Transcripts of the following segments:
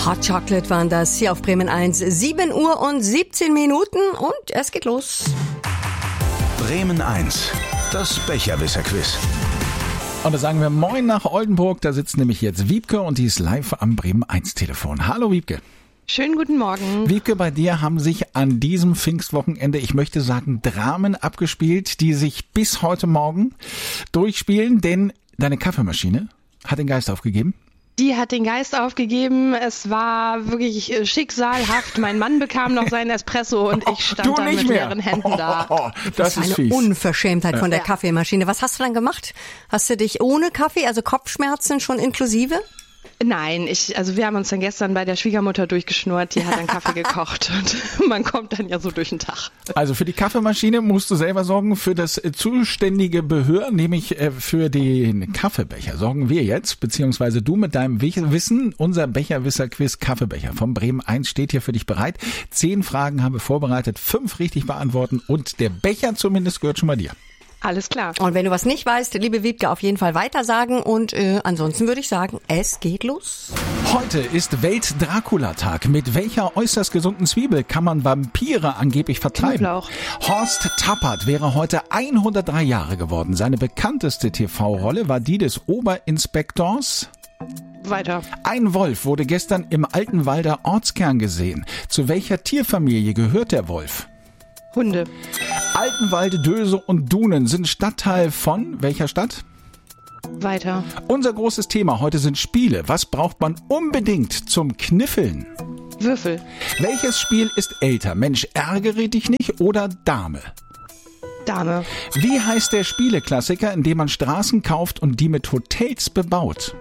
Hot Chocolate waren das hier auf Bremen 1. 7 Uhr und 17 Minuten und es geht los. Bremen 1, das Becherwisser-Quiz. Und da sagen wir Moin nach Oldenburg. Da sitzt nämlich jetzt Wiebke und die ist live am Bremen 1 Telefon. Hallo Wiebke. Schönen guten Morgen. Wiebke, bei dir haben sich an diesem Pfingstwochenende, ich möchte sagen, Dramen abgespielt, die sich bis heute Morgen durchspielen, denn deine Kaffeemaschine hat den Geist aufgegeben. Die hat den Geist aufgegeben. Es war wirklich schicksalhaft. Mein Mann bekam noch seinen Espresso und ich stand dann mit leeren Händen da. Das ist eine fies. Unverschämtheit von der Kaffeemaschine. Was hast du dann gemacht? Hast du dich ohne Kaffee, also Kopfschmerzen schon inklusive? Nein, wir haben uns dann gestern bei der Schwiegermutter durchgeschnurrt, die hat dann Kaffee gekocht und man kommt dann ja so durch den Tag. Also für die Kaffeemaschine musst du selber sorgen, für das zuständige Gehör, nämlich für den Kaffeebecher, sorgen wir jetzt, beziehungsweise du mit deinem Wissen, unser Becherwisser-Quiz Kaffeebecher vom Bremen 1 steht hier für dich bereit. 10 Fragen haben wir vorbereitet, 5 richtig beantworten und der Becher zumindest gehört schon mal dir. Alles klar. Und wenn du was nicht weißt, liebe Wiebke, auf jeden Fall weitersagen. Und ansonsten würde ich sagen, es geht los. Heute ist Welt-Dracula-Tag. Mit welcher äußerst gesunden Zwiebel kann man Vampire angeblich vertreiben? Knoblauch. Horst Tappert wäre heute 103 Jahre geworden. Seine bekannteste TV-Rolle war die des Oberinspektors. Weiter. Ein Wolf wurde gestern im Altenwalder Ortskern gesehen. Zu welcher Tierfamilie gehört der Wolf? Hunde. Altenwalde, Döse und Dunen sind Stadtteil von welcher Stadt? Weiter. Unser großes Thema heute sind Spiele. Was braucht man unbedingt zum Kniffeln? Würfel. Welches Spiel ist älter? Mensch, ärgere dich nicht oder Dame? Dame. Wie heißt der Spieleklassiker, in dem man Straßen kauft und die mit Hotels bebaut?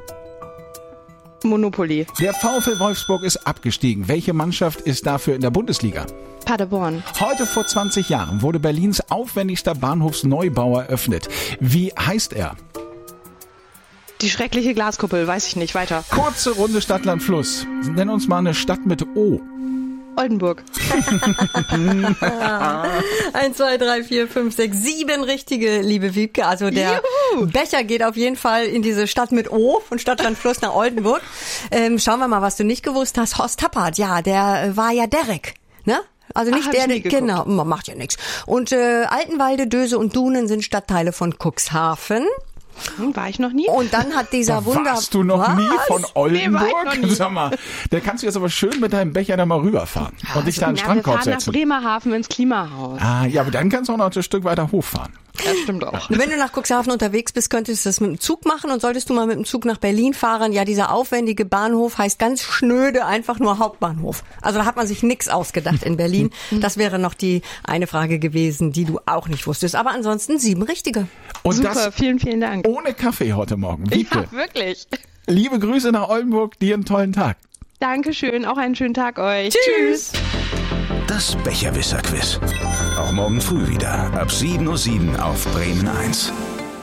Monopoly. Der VfL Wolfsburg ist abgestiegen. Welche Mannschaft ist dafür in der Bundesliga? Paderborn. Heute vor 20 Jahren wurde Berlins aufwendigster Bahnhofsneubau eröffnet. Wie heißt er? Die schreckliche Glaskuppel, weiß ich nicht. Weiter. Kurze Runde Stadt, Land, Fluss. Nenn uns mal eine Stadt mit O. Oldenburg. 1, 2, 3, 4, 5, 6, 7 richtige, liebe Wiebke. Also der Becher geht auf jeden Fall in diese Stadt mit O, von Stadt, Land, Fluss nach Oldenburg. Schauen wir mal, was du nicht gewusst hast. Horst Tappert, ja, der war ja Derek, ne? Also nicht der, genau, macht ja nichts. Und Altenwalde, Döse und Dunen sind Stadtteile von Cuxhaven. War ich noch nie. Und dann hat dieser Warst du noch nie von Oldenburg? Nee, war ich noch nie. Sag mal, da kannst du jetzt aber schön mit deinem Becher da mal rüberfahren und dich da an den Strandkorb wir fahren setzen. nach Bremerhaven ins Klimahaus. Ah, ja, aber dann kannst du auch noch ein Stück weiter hochfahren. Das stimmt auch. Wenn du nach Cuxhaven unterwegs bist, könntest du das mit dem Zug machen und solltest du mal mit dem Zug nach Berlin fahren. Ja, dieser aufwendige Bahnhof heißt ganz schnöde einfach nur Hauptbahnhof. Also da hat man sich nichts ausgedacht in Berlin. Das wäre noch die eine Frage gewesen, die du auch nicht wusstest. Aber ansonsten 7 richtige. Und Super, das vielen, vielen Dank. ohne Kaffee heute Morgen. Wiebke, Ja, wirklich. liebe Grüße nach Oldenburg, dir einen tollen Tag. Dankeschön, auch einen schönen Tag euch. Tschüss. Das Becherwisser-Quiz. Auch morgen früh wieder ab 7:07 Uhr auf Bremen 1.